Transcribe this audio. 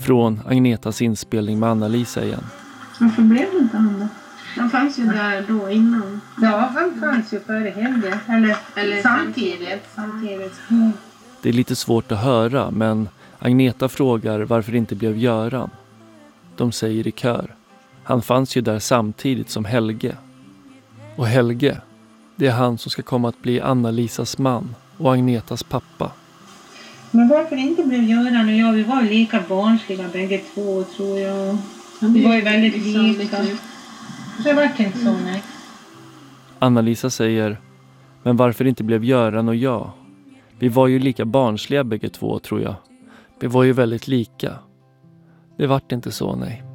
Från Agnetas inspelning med Anna-Lisa igen. Varför blev det inte han då? Han fanns ju där då innan. Ja, han fanns ju före Helge. Eller samtidigt. Det är lite svårt att höra, men Agneta frågar varför det inte blev Göran. De säger i kör. Han fanns ju där samtidigt som Helge. Och Helge, det är han som ska komma att bli Anna-Lisas man och Agnetas pappa. Men varför inte blev Göran och jag? Vi var lika barnsliga bägge två, tror jag. Vi var ju väldigt lika. Det var inte så, nej. Anna-Lisa säger, men varför inte blev Göran och jag? Vi var ju lika barnsliga bägge två, tror jag. Vi var ju väldigt lika. Det vart inte så, nej.